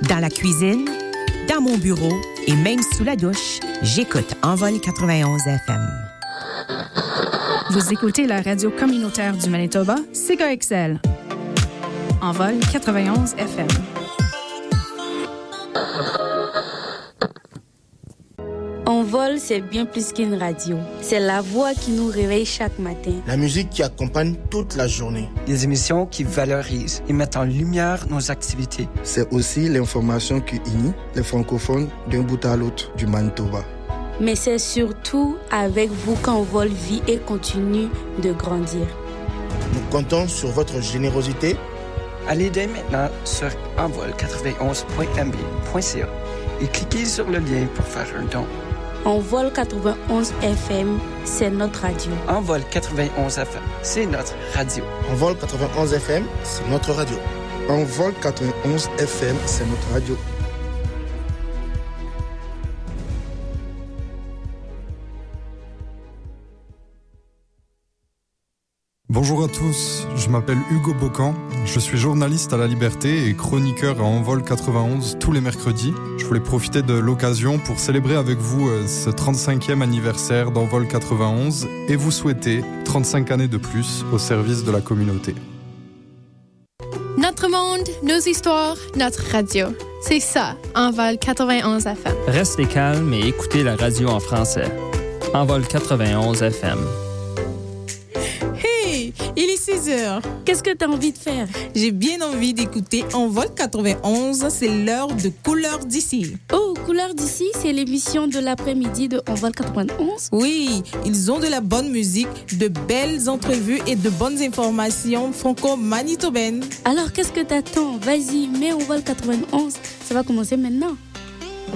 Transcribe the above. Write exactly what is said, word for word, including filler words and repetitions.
Dans la cuisine, dans mon bureau et même sous la douche, j'écoute Envol quatre-vingt-onze F M. Vous écoutez la radio communautaire du Manitoba, C K X L. Envol quatre-vingt-onze F M. Envol, c'est bien plus qu'une radio. C'est la voix qui nous réveille chaque matin. La musique qui accompagne toute la journée. Des émissions qui valorisent et mettent en lumière nos activités. C'est aussi l'information qui unit les francophones d'un bout à l'autre du Manitoba. Mais c'est surtout avec vous qu'Envol vit et continue de grandir. Nous comptons sur votre générosité. Allez dès maintenant sur envol quatre-vingt-onze point m b point c a et cliquez sur le lien pour faire un don. Envol quatre-vingt-onze F M, c'est notre radio. Envol quatre-vingt-onze F M, c'est notre radio. Envol quatre-vingt-onze F M, c'est notre radio. Envol quatre-vingt-onze F M, c'est notre radio. Bonjour à tous, je m'appelle Hugo Bocan, je suis journaliste à La Liberté et chroniqueur à Envol quatre-vingt-onze tous les mercredis. Je voulais profiter de l'occasion pour célébrer avec vous ce trente-cinquième anniversaire d'Envol quatre-vingt-onze et vous souhaiter trente-cinq années de plus au service de la communauté. Notre monde, nos histoires, notre radio. C'est ça, Envol quatre-vingt-onze F M. Restez calme et écoutez la radio en français. Envol quatre-vingt-onze F M. Il est six heures. Qu'est-ce que tu as envie de faire? J'ai bien envie d'écouter Envol quatre-vingt-onze. C'est l'heure de Couleurs d'ici. Oh, Couleurs d'ici, c'est l'émission de l'après-midi de Envol quatre-vingt-onze? Oui, ils ont de la bonne musique, de belles entrevues et de bonnes informations franco-manitobaines. Alors, qu'est-ce que t'attends? Vas-y, mets Envol quatre-vingt-onze. Ça va commencer maintenant.